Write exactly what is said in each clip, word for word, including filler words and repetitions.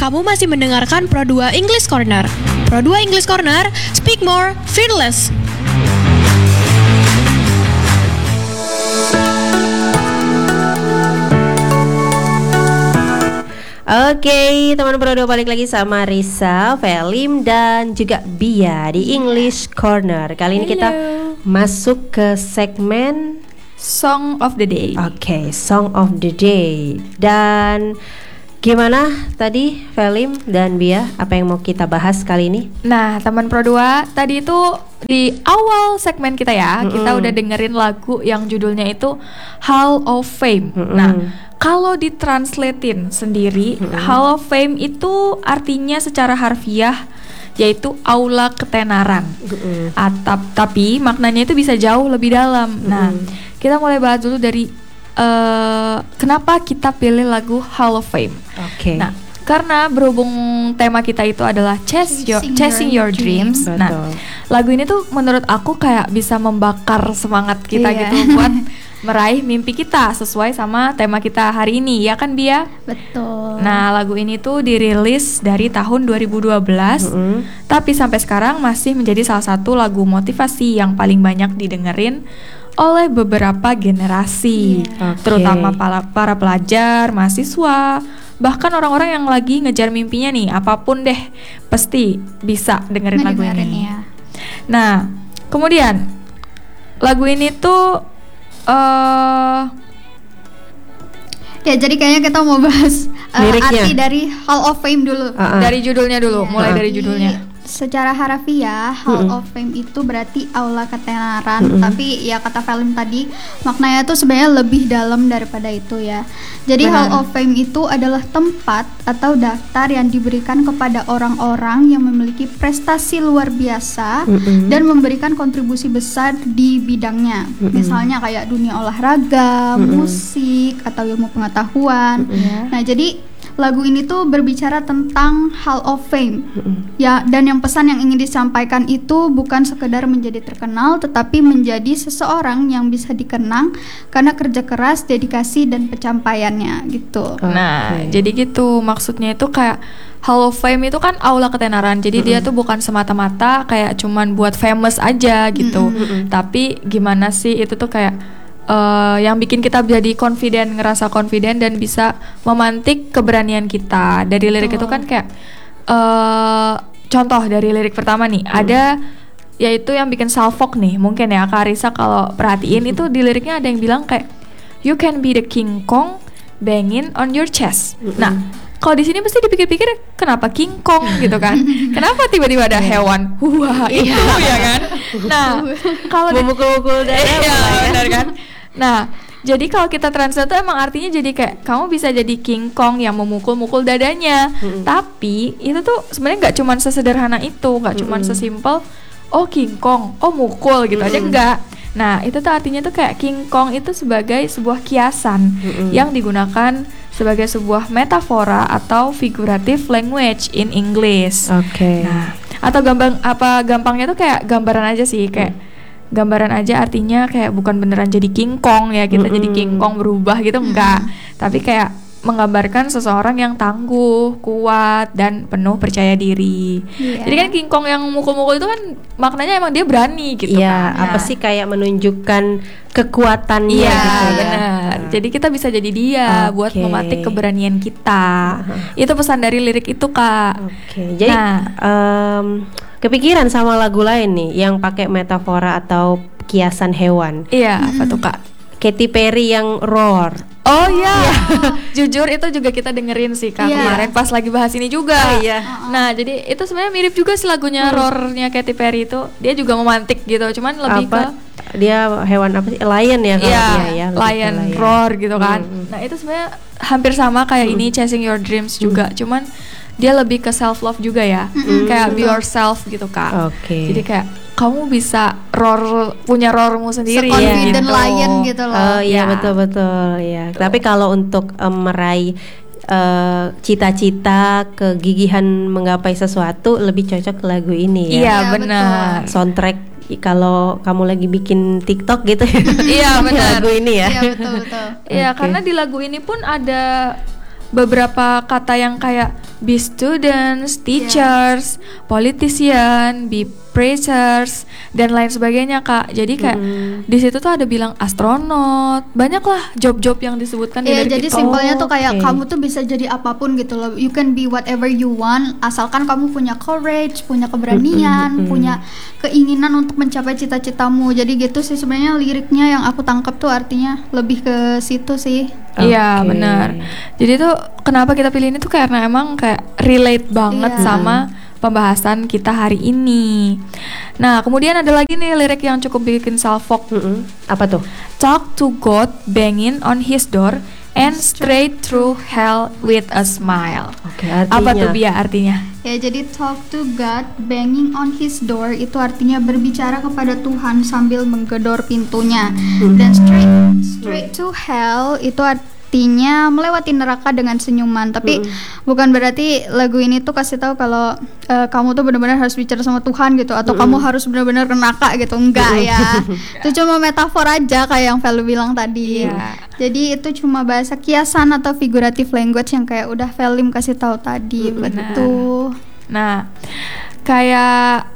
Kamu masih mendengarkan Pro dua English Corner. Pro dua English Corner, speak more, fearless. Oke, okay, teman Pro dua balik lagi sama Risa, Felim dan juga Bia di English Corner. Kali ini kita masuk ke segmen Song of the Day. Oke, okay, Song of the Day. Dan gimana tadi Felim dan Bia, apa yang mau kita bahas kali ini? Nah, teman Pro dua, tadi itu di awal segmen kita ya, mm-hmm. kita udah dengerin lagu yang judulnya itu Hall of Fame. Mm-hmm. Nah, kalau ditranslatein sendiri, mm-hmm. Hall of Fame itu artinya secara harfiah yaitu aula ketenaran. Mm-hmm. Atap, tapi maknanya itu bisa jauh lebih dalam. Mm-hmm. Nah, kita mulai bahas dulu dari uh, kenapa kita pilih lagu Hall of Fame. Oke. Okay. Nah, karena berhubung tema kita itu adalah chase your, chasing your dreams. Betul. Nah, lagu ini tuh menurut aku kayak bisa membakar semangat kita yeah. gitu buat meraih mimpi kita sesuai sama tema kita hari ini, ya kan Bia? Betul. Nah, lagu ini tuh dirilis dari tahun dua ribu dua belas, mm-hmm. tapi sampai sekarang masih menjadi salah satu lagu motivasi yang paling banyak didengerin oleh beberapa generasi, yeah. okay. terutama para, para pelajar, mahasiswa, bahkan orang-orang yang lagi ngejar mimpinya nih, apapun deh, pasti bisa dengerin nah, lagu dengerin ini. Ya. Nah, kemudian lagu ini tuh Uh, ya jadi kayaknya kita mau bahas uh, arti dari Hall of Fame dulu. Uh-uh. Dari judulnya dulu, yeah. mulai uh-uh. dari judulnya. Secara harafiah, Hall mm-hmm. of Fame itu berarti aula ketenaran. Mm-hmm. Tapi ya kata Felim tadi, maknanya tuh sebenarnya lebih dalam daripada itu ya. Jadi Benar. Hall of Fame itu adalah tempat atau daftar yang diberikan kepada orang-orang yang memiliki prestasi luar biasa mm-hmm. dan memberikan kontribusi besar di bidangnya. Mm-hmm. Misalnya kayak dunia olahraga, mm-hmm. musik, atau ilmu pengetahuan. Mm-hmm. Nah, jadi lagu ini tuh berbicara tentang Hall of Fame. Mm-hmm. Ya, dan yang pesan yang ingin disampaikan itu bukan sekedar menjadi terkenal, tetapi menjadi seseorang yang bisa dikenang karena kerja keras, dedikasi dan pencapaiannya gitu. Nah, okay. jadi gitu maksudnya itu kayak Hall of Fame itu kan aula ketenaran. Jadi mm-hmm. dia tuh bukan semata-mata kayak cuman buat famous aja gitu. Mm-hmm. Tapi gimana sih itu tuh kayak Uh, yang bikin kita jadi confident, ngerasa confident dan bisa memantik keberanian kita. Dari lirik oh. itu kan kayak uh, contoh dari lirik pertama nih, hmm. ada yaitu yang bikin salfok nih, mungkin ya Kak Risa kalau perhatiin itu di liriknya ada yang bilang kayak you can be the King Kong banging on your chest. Hmm. Nah, kalau di sini pasti dipikir-pikir kenapa King Kong gitu kan? Kenapa tiba-tiba ada hewan? Wah, itu ya kan? Nah, kalau memukul-mukul dada iya, benar kan? Nah, jadi kalau kita translate itu emang artinya jadi kayak kamu bisa jadi King Kong yang memukul-mukul dadanya. Mm-hmm. Tapi itu tuh sebenarnya nggak cuma sesederhana itu, nggak cuma mm-hmm. sesimpel oh King Kong, oh mukul gitu mm-hmm. aja enggak. Nah, itu tuh artinya tuh kayak King Kong itu sebagai sebuah kiasan mm-hmm. yang digunakan sebagai sebuah metafora atau figurative language in English. Oke. Okay. Nah, atau gampang apa gampangnya tuh kayak gambaran aja sih kayak mm. gambaran aja artinya kayak bukan beneran jadi King Kong ya kita mm-hmm. jadi King Kong berubah gitu enggak, mm-hmm. tapi kayak menggambarkan seseorang yang tangguh, kuat dan penuh percaya diri. Yeah. Jadi kan King Kong yang mukul-mukul itu kan maknanya emang dia berani gitu yeah, kan. Iya, apa sih kayak menunjukkan kekuatannya yeah, gitu ya. Benar. Jadi kita bisa jadi dia okay. buat mematik keberanian kita. Uh-huh. Itu pesan dari lirik itu, Kak. Oke. Okay. Jadi nah, um, kepikiran sama lagu lain nih yang pakai metafora atau kiasan hewan. Iya, apa tuh Kak? Katy Perry yang Roar. Oh iya, jujur itu juga kita dengerin sih Kak yeah. kemarin pas lagi bahas ini juga. Oh, iya. Nah jadi itu sebenarnya mirip juga sih lagunya hmm. Roar-nya Katy Perry itu. Dia juga memantik gitu, cuman lebih apa? ke dia hewan apa sih? Lion ya kalau yeah, dia ya. Lion, lion, roar gitu kan. Hmm. Nah itu sebenarnya hampir sama kayak hmm. ini Chasing Your Dreams juga, hmm. cuman dia lebih ke self love juga ya, hmm. kayak be yourself gitu Kak. Oke. Okay. Jadi kayak kamu bisa roar, punya roarmu sendiri ya gitu. Lion gitu loh. Oh iya ya. betul betul ya. Betul. Tapi kalau untuk um, meraih uh, cita-cita, kegigihan menggapai sesuatu lebih cocok ke lagu ini ya. Iya ya, benar. Soundtrack kalau kamu lagi bikin TikTok gitu ya. Iya benar. Lagu ini ya. Iya betul betul. Iya okay. karena di lagu ini pun ada beberapa kata yang kayak be students, teachers, politician, be preachers dan lain sebagainya Kak. Jadi kayak Mm-mm. di situ tuh ada bilang astronot, banyak lah job-job yang disebutkan di Iya, lirik jadi itu. simpelnya tuh kayak Oke. kamu tuh bisa jadi apapun gitu loh. You can be whatever you want asalkan kamu punya courage, punya keberanian, Mm-mm, mm-mm. punya keinginan untuk mencapai cita-citamu. Jadi gitu sih sebenarnya liriknya yang aku tangkap tuh artinya lebih ke situ sih. Iya Oke. benar. Jadi tuh kenapa kita pilih ini tuh karena emang kayak relate banget Iya. sama pembahasan kita hari ini. Nah kemudian ada lagi nih lirik yang cukup bikin salfok. Mm-mm. Apa tuh? Talk to God banging on his door and straight through hell with a smile. Oke, artinya Apa tuh Bia artinya? Ya, jadi talk to God, banging on his door itu artinya berbicara kepada Tuhan sambil menggedor pintunya. Dan straight straight to hell itu artinya melewati neraka dengan senyuman. Tapi bukan berarti lagu ini tuh kasih tahu kalau eh, kamu tuh benar-benar harus bicara sama Tuhan gitu atau kamu harus benar-benar ke neraka gitu. Enggak ya. Itu cuma metafor aja kayak yang Velu bilang tadi. Iya. Jadi itu cuma bahasa kiasan atau figurative language yang kayak udah Velim kasih tahu tadi. Betul. Nah kayak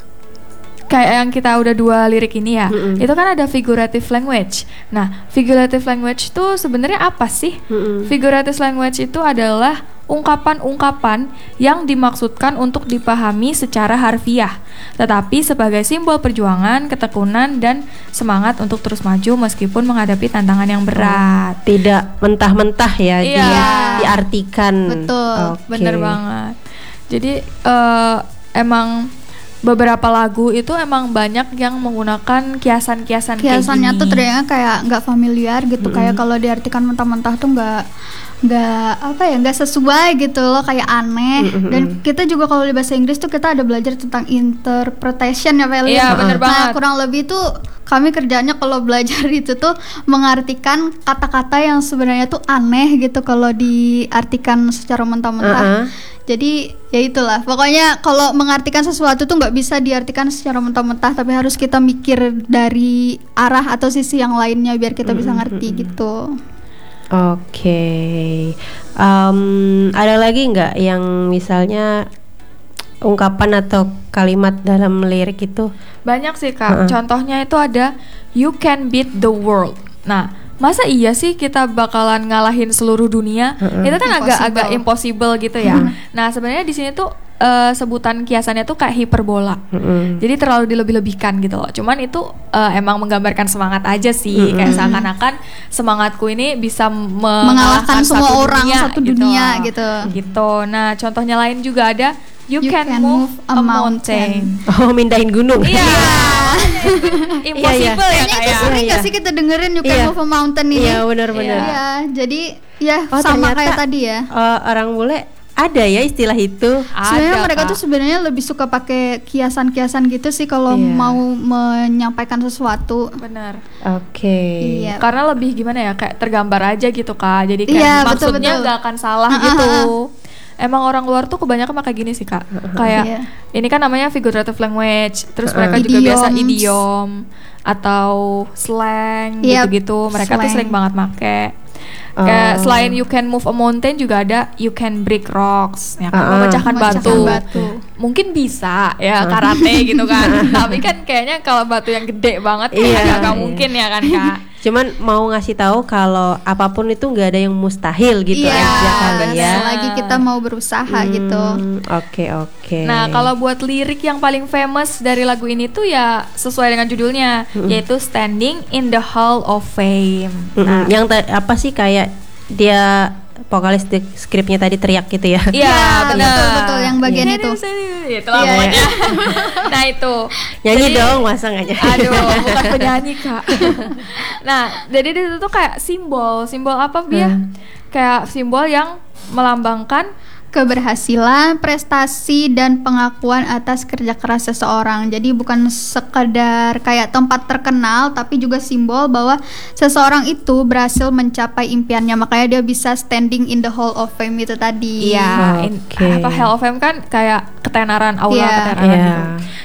kayak yang kita udah dua lirik ini ya, Mm-mm. itu kan ada figurative language. Nah, figurative language itu sebenarnya apa sih? Mm-mm. Figurative language itu adalah ungkapan-ungkapan yang dimaksudkan untuk dipahami secara harfiah, tetapi sebagai simbol perjuangan, ketekunan, dan semangat untuk terus maju meskipun menghadapi tantangan yang berat. Tidak mentah-mentah ya, Iya. di- diartikan. Betul, Oke. Bener banget. Jadi eh, emang beberapa lagu itu emang banyak yang menggunakan kiasan-kiasan kayak Kiasannya gini. tuh ternyata kayak nggak familiar gitu, kayak kalau diartikan mentah-mentah tuh nggak nggak apa ya nggak sesuai gitu loh, kayak aneh. Dan kita juga kalau di bahasa Inggris tuh kita ada belajar tentang interpretation ya Feli. Iya, bener Nah banget. kurang lebih tuh kami kerjanya kalau belajar itu tuh mengartikan kata-kata yang sebenarnya tuh aneh gitu kalau diartikan secara mentah-mentah. Uh-uh. Jadi ya itulah, pokoknya kalau mengartikan sesuatu tuh nggak bisa diartikan secara mentah-mentah, tapi harus kita mikir dari arah atau sisi yang lainnya biar kita bisa ngerti gitu. Oke. Em, ada lagi nggak yang misalnya ungkapan atau kalimat dalam lirik itu? Banyak sih Kak. Heeh. Contohnya itu ada you can beat the world. Nah, masa iya sih kita bakalan ngalahin seluruh dunia? Heeh. Itu kan agak-agak Impossible. impossible gitu ya. Nah, sebenarnya di sini tuh eh, sebutan kiasannya tuh kayak hiperbola. Mm-mm. Jadi terlalu dilebih-lebihkan gitu loh. Cuman itu eh, emang menggambarkan semangat aja sih. Kayak seakan-akan semangatku ini bisa me- Mengalahkan semua satu orang satu dunia loh. gitu. Gitu. Nah, contohnya lain juga ada you, You can, can move, move a a mountain. Oh, mindahin gunung. Iya. Impossible ya Kayaknya itu kayak. sering Iya, nggak iya. sih kita dengerin You Can Iya. Move a Mountain ini? Iya, benar-benar. Iya, jadi ya Oh, sama ternyata, kayak tadi ya. eh, orang bule ada ya istilah itu. Sebenarnya Ada, mereka Kak. tuh sebenarnya lebih suka pakai kiasan-kiasan gitu sih kalau Iya. mau menyampaikan sesuatu. Benar. Oke. Iya. Karena lebih gimana ya, kayak tergambar aja gitu Kak. Jadi kayak Iya, maksudnya betul-betul. nggak akan salah Ah, ah, gitu. ah, Emang orang luar tuh kebanyakan pakai gini sih Kak. Kayak Iya. ini kan namanya figurative language. Terus Ah, ah. mereka juga biasa Idioms. idiom atau slang Iya, gitu-gitu. Mereka tuh slang. sering banget make. Kayak Oh. selain you can move a mountain juga ada you can break rocks, ya kan, Ah, ah. memecahkan Memecahkan batu. batu. Mungkin bisa ya karate gitu kan. Tapi kan kayaknya kalau batu yang gede banget Iya. kayaknya nggak mungkin ya kan Kak. Cuman mau ngasih tahu kalau apapun itu nggak ada yang mustahil gitu Iya, aja kali ya. selagi kita mau berusaha gitu. Hmm, Oke oke. Nah, kalau buat lirik yang paling famous dari lagu ini tuh ya sesuai dengan judulnya, yaitu Standing in the Hall of Fame. Mm-mm. Nah, yang ta- apa sih kayak dia vokalis di skripnya tadi teriak gitu ya? iya Iya, benar. betul-betul, yang bagian itu. Itu lah Iya. pokoknya. Nah, itu. Nyanyi Jadi- dong, masa nggak nyanyi? Aduh, bukan penyanyi Kak. Nah, jadi di situ tuh kayak simbol, simbol apa Bia? Hmm. Kayak simbol yang melambangkan Keberhasilan, prestasi, dan pengakuan atas kerja keras seseorang. Jadi bukan sekedar kayak tempat terkenal, tapi juga simbol bahwa seseorang itu berhasil mencapai impiannya. Makanya dia bisa standing in the Hall of Fame itu tadi. Iya, in- Oke. apa Hall of Fame kan kayak ketenaran, aula Iya. ketenaran Iya. gitu.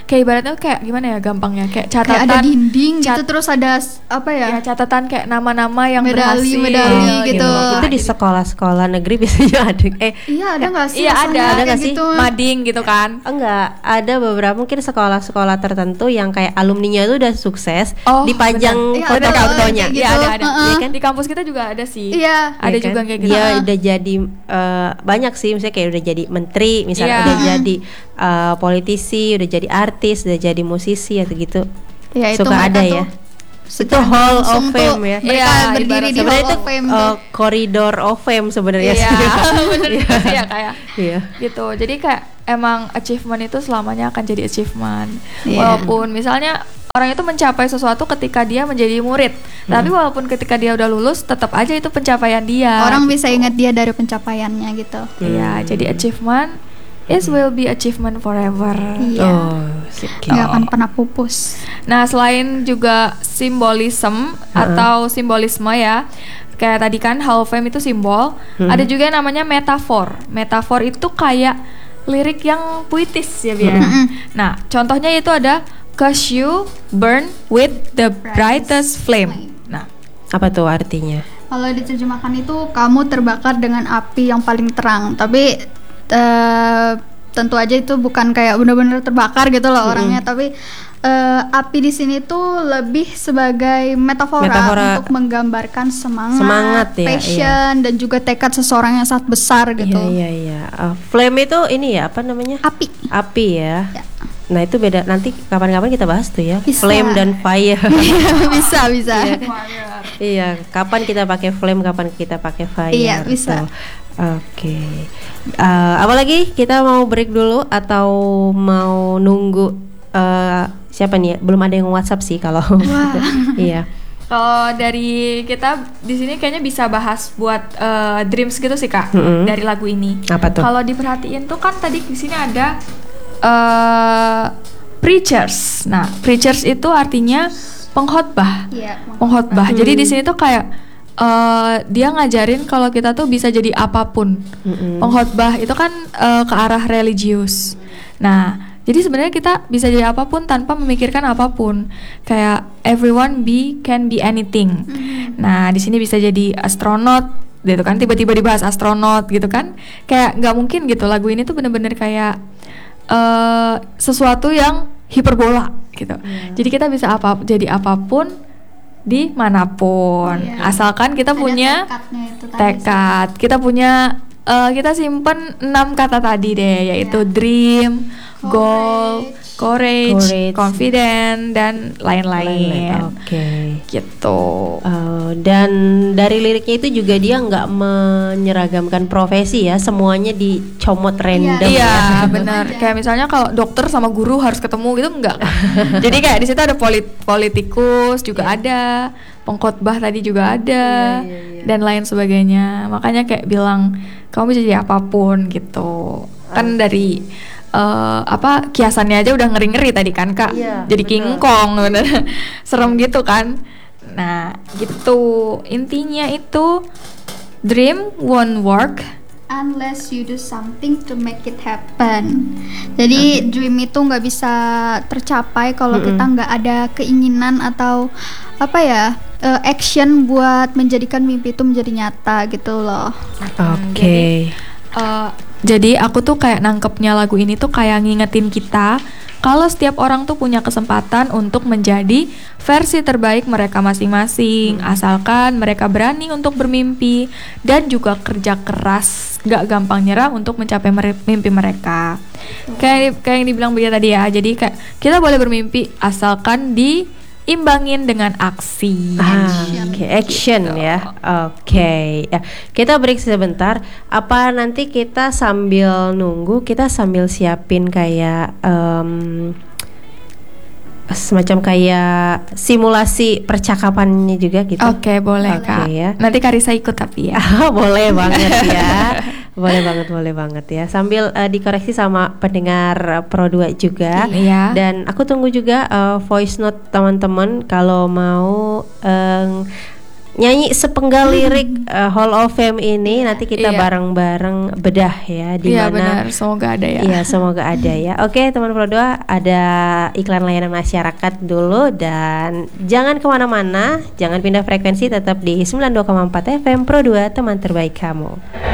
kayak ibaratnya kayak gimana ya gampangnya kayak catatan Kayak ada dinding gitu cat- terus ada s- apa ya? ya catatan kayak nama-nama yang Medali, berhasil medali Oh, gitu. Itu di sekolah-sekolah negeri biasanya ada. Eh, Iya, ada nggak sih? iya rasanya ada kayak ada nggak sih? gitu? mading gitu kan. enggak, ada beberapa mungkin sekolah-sekolah tertentu yang kayak alumninya itu udah sukses, Oh, dipajang benar. Iya, foto-fotonya. ada, Iya gitu. ada ada. Heeh. Iya kan di kampus kita juga ada sih. Iya. Ada Ya kan? juga kayak gitu. Dia Heeh. udah jadi eh, banyak sih, misalnya kayak udah jadi menteri, misalnya Iya. udah jadi eh, politisi, udah jadi artis, udah jadi musisi atau gitu. Ya, itu Suka mereka ada tuh ya. Itu secara Hall of langsung tuh Fame ya. Mereka Iya, berdiri ibarat- di Sebenarnya Hall itu of Fame eh, tuh. koridor of fame sebenarnya Iya, sih. bener juga sih ya kayak Iya. gitu. Jadi kayak emang achievement itu selamanya akan jadi achievement. Iya. Walaupun misalnya orang itu mencapai sesuatu ketika dia menjadi murid, Hmm. tapi walaupun ketika dia udah lulus tetap aja itu pencapaian dia. Orang bisa gitu. ingat dia dari pencapaiannya gitu. Iya, Hmm. jadi achievement is will be achievement forever. Iya. Oh, sip. Nggak akan pernah pupus. Nah, selain juga simbolisme atau simbolisme ya, kayak tadi kan Hall of Fame itu simbol, ada juga yang namanya metafor. Metafor itu kayak lirik yang puitis ya Bia. Nah, contohnya itu ada cause you burn with the brightest flame. Nah, Apa tuh artinya? Kalau diterjemahkan itu kamu terbakar dengan api yang paling terang, tapi eh, tentu aja itu bukan kayak benar-benar terbakar gitu loh orangnya, tapi eh, api di sini tuh lebih sebagai metafora, Metafora untuk menggambarkan semangat, semangat ya, passion dan juga tekad seseorang yang sangat besar gitu. Iya iya iya. Uh, flame itu ini ya apa namanya? Api. Api ya. Ya. Nah itu beda, nanti kapan-kapan kita bahas tuh ya. Bisa. Flame dan fire. bisa bisa. Iya, kapan kita pakai flame, kapan kita pakai fire. Iya, bisa. tuh. Oke. Uh, apa lagi? Kita mau break dulu atau mau nunggu uh, siapa nih? Belum ada yang WhatsApp sih kalau. Iya. kalau dari kita di sini kayaknya bisa bahas buat eh, dreams gitu sih Kak, Mm-mm. dari lagu ini. Apa tuh? Kalau diperhatiin tuh kan tadi di sini ada eh preachers. Nah, preachers itu artinya pengkhotbah. Iya. Pengkhotbah. Jadi di sini tuh kayak eh dia ngajarin kalau kita tuh bisa jadi apapun. Mm-mm. Pengkhotbah itu kan eh, ke arah religius. Nah, jadi sebenarnya kita bisa jadi apapun tanpa memikirkan apapun. Kayak everyone be can be anything. Nah, di sini bisa jadi astronot, gitu kan? Tiba-tiba dibahas astronot, gitu kan? Kayak nggak mungkin gitu. Lagu ini tuh bener-bener kayak eh sesuatu yang hiperbola, gitu. Jadi kita bisa apa jadi apapun dimanapun, Iya. asalkan kita Ada punya tekadnya itu tadi sih. tekad. Kita punya eh, kita simpen enam kata tadi deh, yaitu dream, goal, courage, Courage. confident dan lain-lain. Oke. Gitu. Uh, dan dari liriknya itu juga dia nggak menyeragamkan profesi ya, semuanya dicomot random. Iya, ya. benar. Kayak misalnya kalau dokter sama guru harus ketemu gitu enggak kan? Jadi kayak di situ ada polit- politikus juga ada, pengkhotbah tadi juga ada, Iya, iya, iya. dan lain sebagainya. Makanya kayak bilang kamu bisa jadi apapun gitu. Kan dari eh, apa kiasannya aja udah ngeri-ngeri tadi kan Kak. Iya, Jadi betul. King Kong bener. Serem gitu kan. Nah, gitu. Intinya itu dream won't work. Unless you do something to make it happen. Jadi dream itu nggak bisa tercapai kalau kita nggak ada keinginan atau apa ya eh, action buat menjadikan mimpi itu menjadi nyata gitu loh. Oke. Uh, jadi aku tuh kayak nangkepnya lagu ini tuh kayak ngingetin kita kalau setiap orang tuh punya kesempatan untuk menjadi versi terbaik mereka masing-masing, asalkan mereka berani untuk bermimpi dan juga kerja keras, gak gampang nyerah untuk mencapai mere- mimpi mereka. Kayak kayak yang dibilang Bia tadi ya, jadi kayak kita boleh bermimpi asalkan diimbangin dengan aksi. Ah, oke, action Gitu. ya. Oke. Ya, kita break sebentar. Apa nanti kita sambil nunggu, kita sambil siapin kayak em, semacam kayak simulasi percakapannya juga gitu. Oke, boleh Oke, Kak. ya. Nanti Karisa ikut tapi ya. Ah, boleh banget ya. Boleh banget, boleh banget ya. Sambil eh, dikoreksi sama pendengar eh, Pro dua juga. Iya. Dan aku tunggu juga eh, voice note teman-teman kalau mau eh, nyanyi sepenggal lirik uh, Hall of Fame ini. Nanti kita Iya. bareng-bareng bedah ya di Iya mana. benar, semoga ada ya. Iya, semoga ada ya. Oke, teman Pro dua, ada iklan layanan masyarakat dulu dan jangan kemana-mana, jangan pindah frekuensi, tetap di sembilan puluh dua koma empat F M Pro dua, teman terbaik kamu.